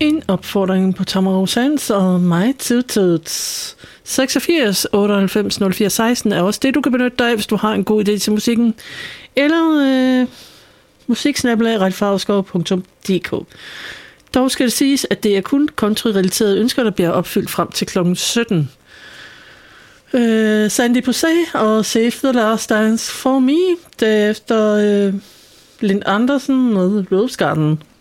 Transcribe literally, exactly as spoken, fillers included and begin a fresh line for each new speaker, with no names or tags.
En opfordring på Tamara Sands og mig til tids. seksogfirs otteoghalvfems nul fire seksten er også det, du kan benytte dig af, hvis du har en god idé til musikken. Eller øh, musiksnabelag retfarveskov punktum d k. Dog skal det siges, at det er kun country-relaterede ønsker, der bliver opfyldt frem til klokken sytten. Øh, Sandy Posey og Save the Last Dance for Me. Derefter øh, Lind Andersen med Rose Garden.